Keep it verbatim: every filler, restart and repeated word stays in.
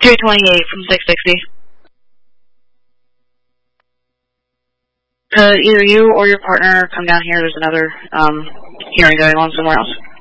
two twenty-eight from six sixty. Could either you or your partner come down here? There's another um, hearing going on somewhere else.